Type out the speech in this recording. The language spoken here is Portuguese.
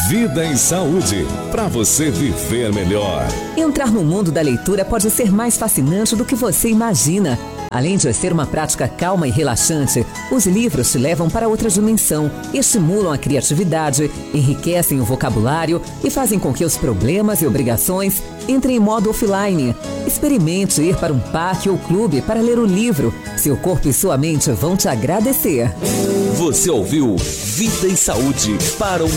Vida em Saúde, para você viver melhor. Entrar no mundo da leitura pode ser mais fascinante do que você imagina. Além de ser uma prática calma e relaxante, os livros te levam para outra dimensão, estimulam a criatividade, enriquecem o vocabulário e fazem com que os problemas e obrigações entrem em modo offline. Experimente ir para um parque ou clube para ler o livro. Seu corpo e sua mente vão te agradecer. Você ouviu Vida em Saúde para um